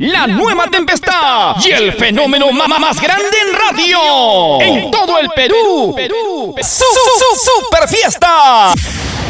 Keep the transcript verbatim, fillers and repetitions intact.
la nueva tempestad y el fenómeno ma- más grande en radio, en todo el Perú. Su, su, su, super fiesta.